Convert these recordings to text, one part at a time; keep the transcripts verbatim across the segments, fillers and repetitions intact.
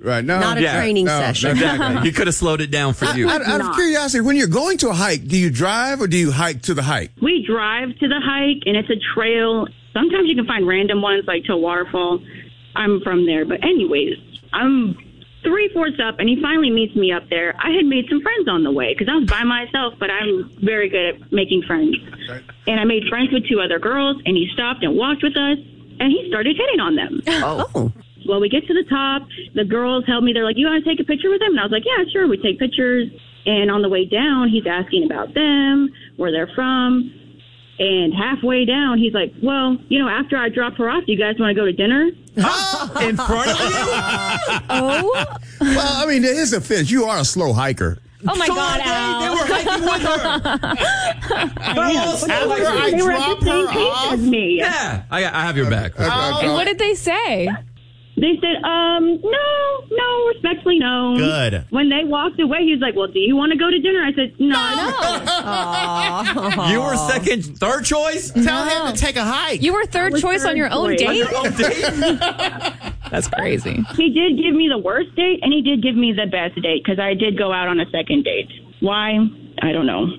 Right. No, not a yeah, training no, session. Exactly. He could have slowed it down for you. Out, out of curiosity, when you're going to a hike, do you drive or do you hike to the hike? We drive to the hike, and it's a trail. Sometimes you can find random ones, like to a waterfall. I'm from there. But anyways, I'm three-fourths up, and he finally meets me up there. I had made some friends on the way because I was by myself, but I'm very good at making friends. Right. And I made friends with two other girls, and he stopped and walked with us, and he started hitting on them. Oh. Well, we get to the top. The girls held me. They're like, you want to take a picture with him? And I was like, yeah, sure. We take pictures. And on the way down, he's asking about them, where they're from. And halfway down, he's like, well, you know, after I drop her off, do you guys want to go to dinner? In front of you? Oh. Well, I mean, in his offense, you are a slow hiker. Oh, my So God, they, Al. they were hiking with her. They were, I they were at drop the same her pace off? as me. Yeah, I, I have your back. And what did they say? They said, um, no, no, respectfully, no. Good. When they walked away, he was like, well, do you want to go to dinner? I said, no. no. You were second, third choice? Tell him to take a hike. You were third was choice third on your own choice. date? Your own date? That's crazy. He did give me the worst date, and he did give me the best date, because I did go out on a second date. Why? I don't know.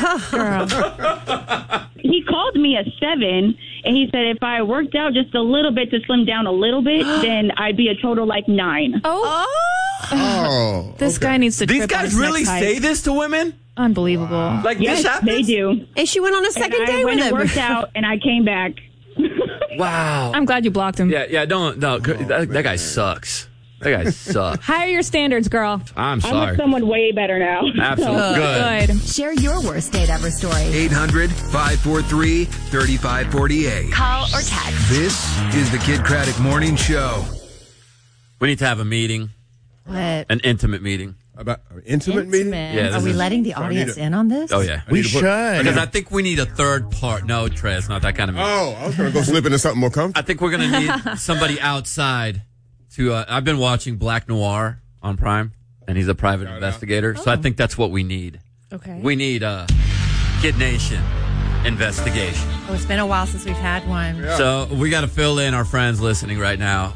He called me a seven, and he said if I worked out just a little bit to slim down a little bit, then I'd be a total like nine. Oh. Oh. This guy needs to These trip on guys his really next hike. say this to women? Unbelievable. Like Yes, this happens? they do. And she went on a second and I date went with and him. worked out, and I came back. Wow. I'm glad you blocked him. Yeah, yeah, don't, no. that, that guy sucks. That guy sucks. Higher your standards, girl. I'm I'm sorry. with someone way better now. Absolutely. Good. Good. Share your worst date ever story. eight hundred, five four three, three five four eight. Call or text. This is the Kid Craddock Morning Show. We need to have a meeting, What? an intimate meeting. About an intimate, meeting? Yeah, Are this we is- letting the So I need audience to- in on this? Oh, yeah. We need to put- should. Because I think we need a third part. No, Trey, it's not that kind of meeting. Oh, I was going to go slip into something more comfortable. I think we're going to need somebody outside to, uh, I've been watching Black Noir on Prime, and he's a private Shout investigator. So I think that's what we need. Okay. We need a Kid Nation investigation. Oh, it's been a while since we've had one. Yeah. So we got to fill in our friends listening right now.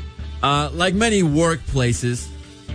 Uh, like many workplaces,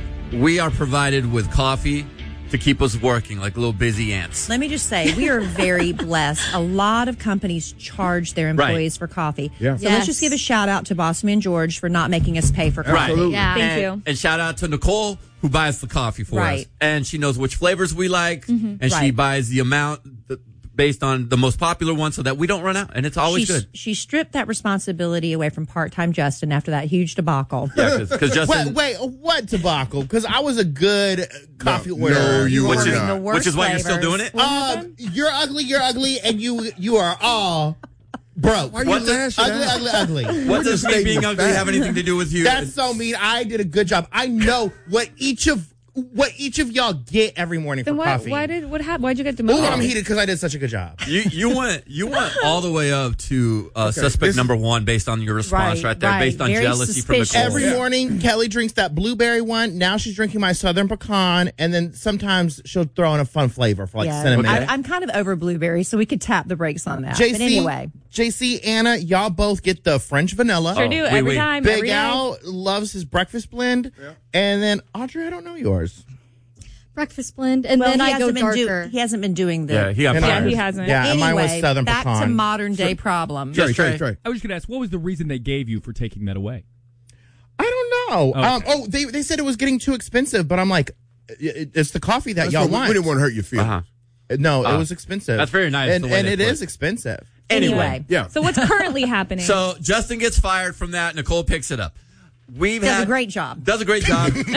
we are provided with coffee to keep us working like little busy ants. Let me just say, we are very blessed. A lot of companies charge their employees for coffee. Yeah. So Yes. let's just give a shout out to Bossman and George for not making us pay for coffee. Right. Absolutely. Yeah. Thank and, you. And shout out to Nicole, who buys the coffee for us. Right. And she knows which flavors we like, and she Right. buys the amount th- based on the most popular one so that we don't run out. And it's always she, good. She stripped that responsibility away from part-time Justin after that huge debacle. Yeah, because Justin, Wait, wait, what debacle? Because I was a good coffee No, order. no, you which were is, not. the worst which is why you're still flavors. doing it? Um, you're ugly, you're ugly, and you you are all broke. Why are you What the- lashing ugly, out? ugly, ugly. What does me stating being the ugly fact. have anything to do with you? That's so mean. I did a good job. I know what each of what each of y'all get every morning Then for what, coffee. why did what happened? Why'd you get Oh, demoted? I'm heated because I did such a good job. You you went you went all the way up to uh, Okay, suspect this- number one based on your response Right, right, there, right. based on Very jealousy from suspicious. Nicole. Every Yeah. morning, Kelly drinks that blueberry one. Now she's drinking my southern pecan, and then sometimes she'll throw in a fun flavor for like Yeah. cinnamon. I, I'm kind of over blueberry, so we could tap the brakes on that. J C, But anyway, J C, Anna, y'all both get the French vanilla. Sure do. oui, Every oui. time. Big every day. Al loves his breakfast blend, and then Audrey, I don't know yours. Breakfast blend, and well, then he I go hasn't been do- darker. he hasn't been doing the. Yeah, he got And Yeah, fired. he hasn't. Yeah, and mine was Anyway, southern back pecan. to modern day problems. Trey, Yes, Trey, Trey. Trey. I was just going to ask, what was the reason they gave you for taking that away? I don't know. Okay. Um, oh, they they said it was getting too expensive, but I'm like, it, it's the coffee that That's y'all what we- want. We didn't want to hurt your feelings. Uh-huh. No, Uh, it was expensive. that's very nice, and, the way and they it put is it. expensive. Anyway, Yeah. So what's currently happening? So Justin gets fired from that. Nicole picks it up. We've does had, a great job. Does a great job. we,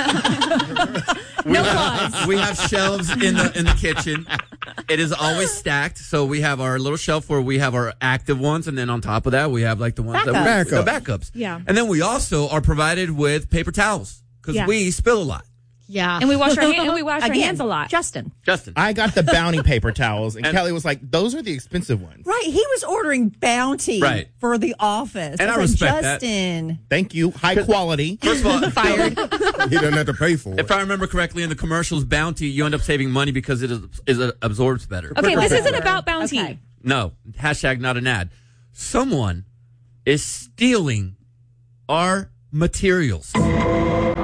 No have, applause. we have shelves in the in the kitchen. It is always stacked. So we have our little shelf where we have our active ones, and then on top of that we have like the ones that Backups. we, the backups. Yeah. And then we also are provided with paper towels because Yeah. we spill a lot. Yeah. and we wash our hand, and we wash our Again, hands a lot. Justin. Justin. I got the Bounty paper towels, and, And- Kelly was like, "Those are the expensive ones." Right, he was ordering Bounty Right. for the office. And I was like, respect that. Justin. Thank you. High quality. First of all, Fired. He doesn't have to pay for it. if I remember correctly, in the commercials, Bounty, you end up saving money because it is, is it absorbs better. Okay, this isn't about Bounty. Okay. No, hashtag not an ad. Someone is stealing our materials.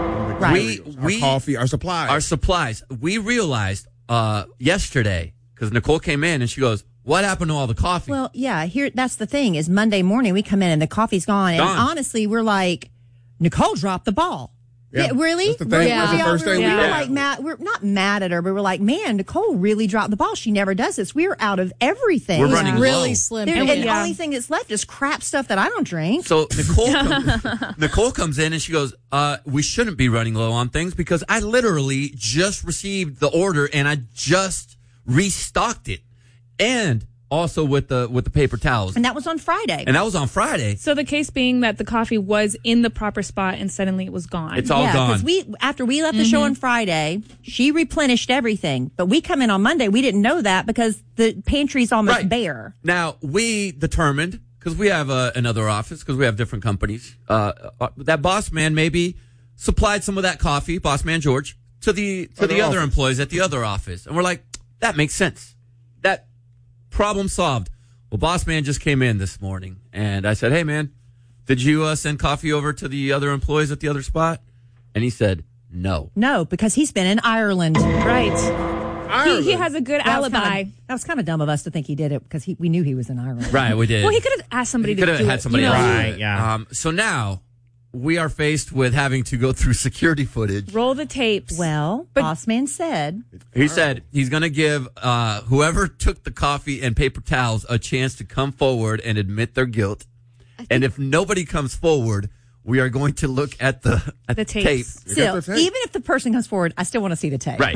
Our, We our we coffee, our supplies. Our supplies. We realized uh, yesterday because Nicole came in and she goes, "What happened to all the coffee?" Well, yeah, here that's the thing is Monday morning we come in and the coffee's gone. Gone. And honestly, we're like, Nicole dropped the ball. Yeah. Yeah, really? That's the thing. Yeah. That's the first thing we we were did. like mad. We're not mad at her, but we're like, man, Nicole really dropped the ball. She never does this. We're out of everything. We're running really low. slim. There, pickings. and the Yeah. only thing that's left is crap stuff that I don't drink. So Nicole, com- Nicole comes in and she goes, uh, "We shouldn't be running low on things because I literally just received the order and I just restocked it, and also with the with the paper towels, And that was on Friday. and that was on Friday. So the case being that the coffee was in the proper spot and suddenly it was gone. It's all yeah, gone. because we after we left the show on Friday, she replenished everything. But we come in on Monday, we didn't know that because the pantry's almost Right. bare. Now we determined because we have uh, another office because we have different companies. Uh, uh, that boss man maybe supplied some of that coffee, boss man George, to the to Other the other office. employees at the other office, and we're like, that makes sense. That problem solved. Well, boss man just came in this morning, and I said, "Hey man, did you uh, send coffee over to the other employees at the other spot?" And he said, "No." No, because he's been in Ireland. right. He, he has a good That was alibi. kinda- that was kind of dumb of us to think he did it because he, we knew he was in Ireland. Right, we did. Well, he could have asked somebody He to could have do had it. somebody you know? else. do Right, it. yeah. Um, so now we are faced with having to go through security footage. Roll the tapes. Well, But- boss man said, He said he's going to give uh, whoever took the coffee and paper towels a chance to come forward and admit their guilt. And if nobody comes forward, we are going to look at the at The tape. tapes. still, the tape. even if the person comes forward, I still want to see the tape. Right.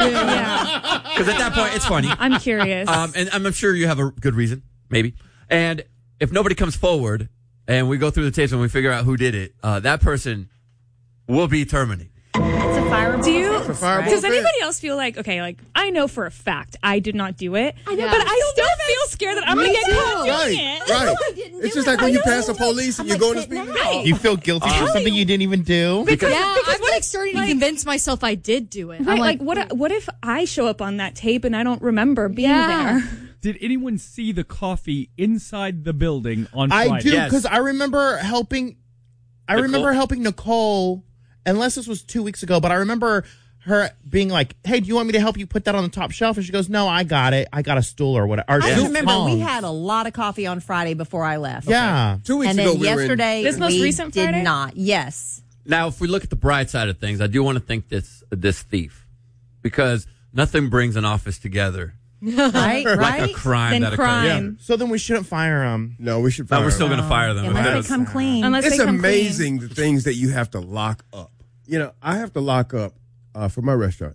Yeah. Because at that point, it's funny. I'm curious. Um, and I'm sure you have a good reason, maybe. And if nobody comes forward and we go through the tapes and we figure out who did it, uh, that person will be terminated. It's a fireable Do you- offense, It's a fireable right? Does offense. anybody else feel like, okay, like, I know for a fact I did not do it. I know, But but I still feel scared that I'm going to get caught doing Right, it. right. I didn't It's do just it. like when I you know. pass the police and I'm you like, go to "Sit speed. down." You feel guilty for something you didn't even do? Because, Yeah, Because I'm what like if- starting like- to convince myself I did do it. Right, I'm like, like, what? What if I show up on that tape and I don't remember being Yeah. there? Did anyone see the coffee inside the building on I Friday? do Yes. because I remember helping. I Nicole? remember helping Nicole, unless this was two weeks ago. But I remember her being like, "Hey, do you want me to help you put that on the top shelf?" And she goes, "No, I got it. I got a stool or whatever." Or I two remember we tongs. had a lot of coffee on Friday before I left. Yeah. Two weeks And ago, then we were in. yesterday, This most we recent did Friday? not. Yes. now, if we look at the bright side of things, I do want to thank this this thief because nothing brings an office together Right? like a right? crime Then that crime. So then we shouldn't fire him. No, we should. occurs. No, fire we're still them. going to fire them. Unless Because- they come clean. Unless It's they come amazing the things that you have to lock up. You know, I have to lock up uh, for my restaurant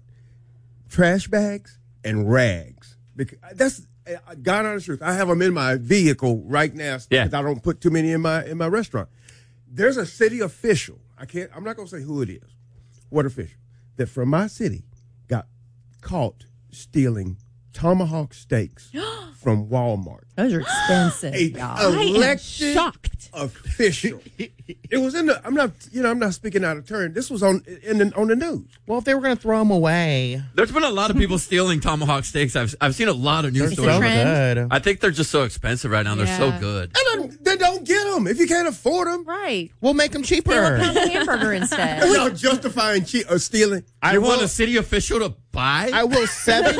trash bags and rags. Because that's uh, God honest truth. I have them in my vehicle right now Yeah. because I don't put too many in my in my restaurant. There's a city official. I can't. I'm not going to say who it is. What official that from my city got caught stealing tomahawk steaks from Walmart. Those are expensive. A y'all. elected shocked. official. It was in the. I'm not. You know. I'm not speaking out of turn. This was on in the, on the news. Well, if they were going to throw him away, There's been a lot of people stealing tomahawk steaks. I've I've seen a lot of news It's a stories. trend. good. I think they're just so expensive right now. They're so Yeah. good. And then, then don't get them if you can't afford them. Right. We'll make them Steal a cheaper. pound of hamburger instead. Y'all justifying che- uh, stealing. I you want will- a city official to buy? I will seven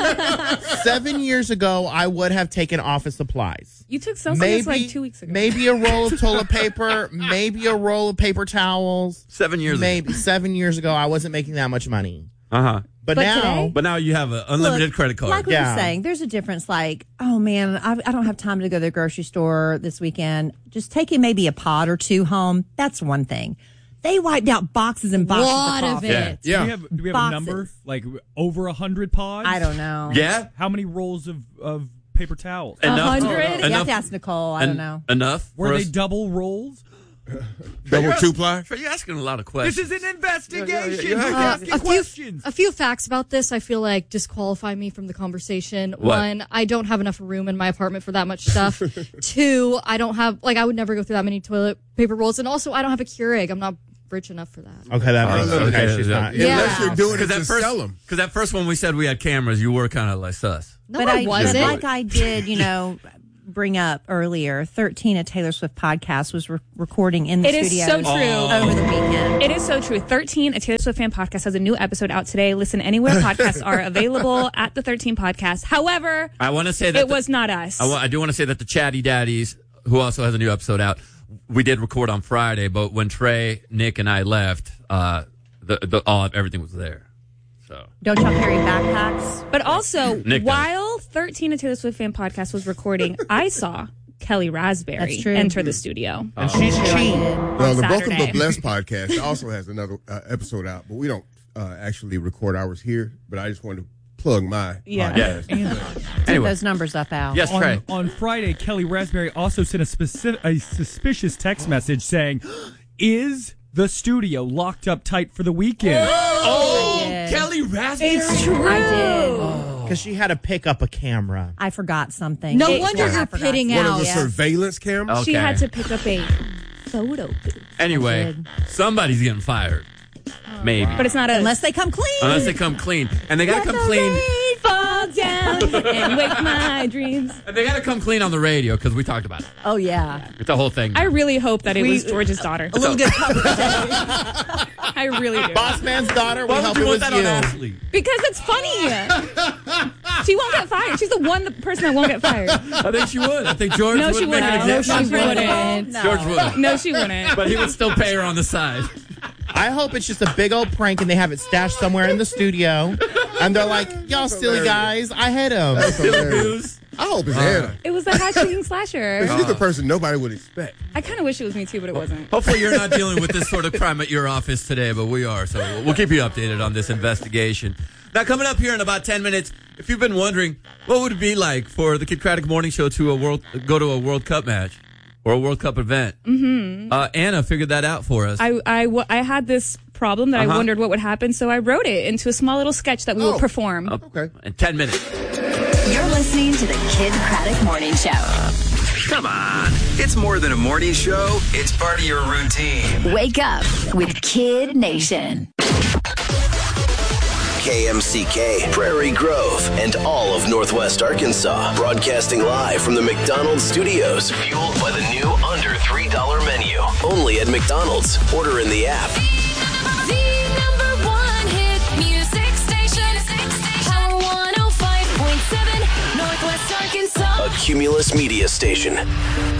seven years ago. I would have taken office supplies. You took Celsius like two weeks ago. Maybe a roll of toilet paper. Maybe a roll of paper towels. Seven years Maybe ago. seven years ago, I wasn't making that much money. Uh huh. But, But now, today? But now you have an unlimited Look, credit card. Like we Yeah. were saying, there's a difference. Like, oh man, I, I don't have time to go to the grocery store this weekend. Just taking maybe a pot or two home. That's one thing. They wiped out boxes and boxes lot of of coffee. it. Do Yeah. we have, do we have Boxes. a number? Like over a hundred pods? I don't know. Yeah. How many rolls of, of paper towels? Enough. hundred? You have Enough. to ask Nicole. I don't en- know. Enough. Were for they us- double rolls? Double two ply. Trey, you're asking a lot of questions. This is an investigation. Yeah, yeah, yeah. Who's Uh, asking a few, questions? a few facts about this I feel like disqualify me from the conversation. What? One, I don't have enough room in my apartment for that much stuff. Two, I don't have, like, I would never go through that many toilet paper rolls. And also, I don't have a Keurig. I'm not rich enough for that. okay, that makes okay, okay. She's yeah. not. Yeah. Unless you're doing it Because to at first, sell them. because at first when we said we had cameras, you were kind of like sus. No, but I, I, wasn't. but like I did, you know, bring up earlier, thirteen, a Taylor Swift podcast, was re- recording in the It is studios so true. over the weekend. It is so true. thirteen, a Taylor Swift fan podcast, has a new episode out today. Listen anywhere podcasts are available at the thirteen podcast. However, I want to say that it the- was not us. I, wa- I do want to say that the Chatty Daddies, who also has a new episode out, we did record on Friday, but when Trey, Nick, and I left, uh, the, the all everything was there. So Don't y'all carry backpacks? But also, Nick does. while thirteen, a Taylor Swift fan podcast was recording, I saw Kelly Raspberry That's true. enter the studio. And she's cheap. Well, the Broken Saturday. but Blessed podcast also has another uh, episode out, but we don't uh, actually record ours here. But I just wanted to plug my Yeah. podcast. Get anyway, those numbers up, Al. yes, Trey. On, on Friday, Kelly Raspberry also sent a specific, a suspicious text message saying, "Is the studio locked up tight for the weekend?" Oh, did. Kelly Raspberry. It's true. I did. Because she had to pick up a camera. I forgot something. No It- wonder I you're forgot pitting something. One of out. the Yeah. surveillance cameras. Okay. She had to pick up a photo booth. Anyway, somebody's getting fired. Maybe. But it's not us. Unless they come clean. Unless they come clean. And they got to come clean. rain fall down and wake my dreams. And they got to come clean on the radio because we talked about it. Oh, yeah. It's the whole thing. I really hope that it We- was George's daughter. A little good publicity. I really do. Boss man's daughter, we Why hope would you it want was that you. on Ashley? Because it's funny. She won't get fired. She's the one person that won't get fired. I think she would. I think George No, would she make an wouldn't. No, exception. she wouldn't. No. George would. No, she wouldn't. But he would still pay her on the side. I hope it's just a big old prank and they have it stashed somewhere in the studio. And they're like, y'all silly guys, I hit him. That's hilarious. I hope it's Anna. It was the hashtag slasher. She's the person nobody would expect. I kind of wish it was me too, but it wasn't. Hopefully you're not dealing with this sort of crime at your office today, but we are. So we'll keep you updated on this investigation. Now, coming up here in about ten minutes, if you've been wondering, what would it be like for the Kid Craddock Morning Show to a world go to a World Cup match or a World Cup event? Mm-hmm. Uh, Anna figured that out for us. I, I, w- I had this problem that Uh-huh. I wondered what would happen, so I wrote it into a small little sketch that we Oh. will perform. Okay. In ten minutes. You're listening to the Kid Craddock Morning Show. Come on. It's more than a morning show. It's part of your routine. Wake up with Kid Nation. K M C K, Prairie Grove, and all of Northwest Arkansas. Broadcasting live from the McDonald's studios. Fueled by the new under three dollar menu. Only at McDonald's. Order in the app. The number one hit music station. Power one oh five point seven, Northwest Arkansas. A Cumulus Media Station.